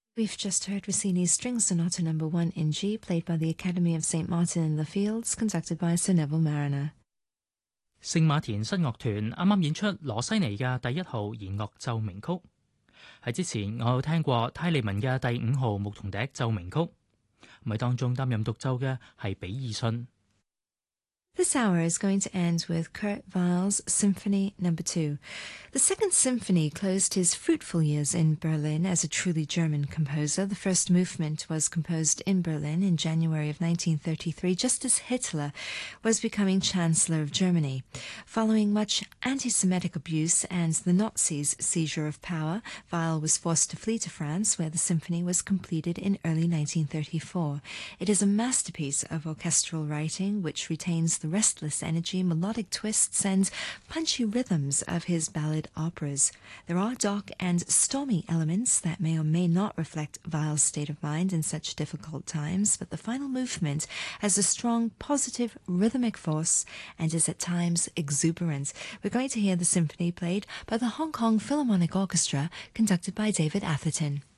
We've just heard Rossini's String Sonata No. 1 in G, played by the Academy of St. Martin in the Fields, conducted by Sir Neville Mariner. 聖馬田室樂團啱啱演出羅西尼嘅第一號弦樂奏鳴曲。喺之前，我有聽過泰利文嘅第5號牧童笛奏鳴曲，咪當中擔任獨奏嘅係比爾遜。 This hour is going to end with Kurt Weill's Symphony No. 2. The Second Symphony closed his fruitful years in Berlin as a truly German composer. The first movement was composed in Berlin in January of 1933, just as Hitler was becoming Chancellor of Germany. Following much anti-Semitic abuse and the Nazis' seizure of power, Weill was forced to flee to France, where the symphony was completed in early 1934. It is a masterpiece of orchestral writing, which retains the restless energy, melodic twists, and punchy rhythms of his ballad operas. There are dark and stormy elements that may or may not reflect Weill's state of mind in such difficult times, but the final movement has a strong, positive, rhythmic force and is at times exuberant. We're going to hear the symphony played by the Hong Kong Philharmonic Orchestra, conducted by David Atherton.